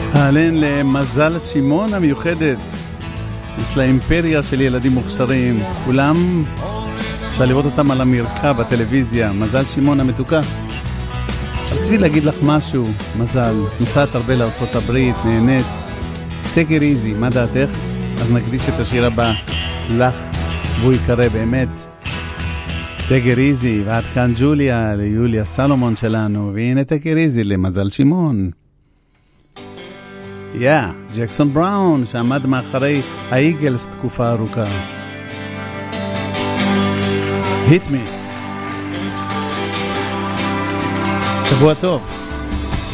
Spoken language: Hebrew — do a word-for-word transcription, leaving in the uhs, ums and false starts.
אהלן למזל שמעון המיוחדת. יש לה אימפריה של ילדים מוכשרים, כולם אפשר לראות אותם על המרקע בטלוויזיה. מזל שמעון המתוקה. רציתי להגיד לך משהו. מזל, נוסעת הרבה לארצות הברית, נהנית, take it easy, מה דעתך? אז נקדיש את השיר הבא לך, והוא יקרא באמת take it easy. ועד כאן ג'וליה, ליוליה סלומון שלנו, והנה take it easy למזל שמעון. יא, yeah, ג'קסון בראון, שעמד מאחורי האיגלס תקופה ארוכה. hit me. שבוע טוב.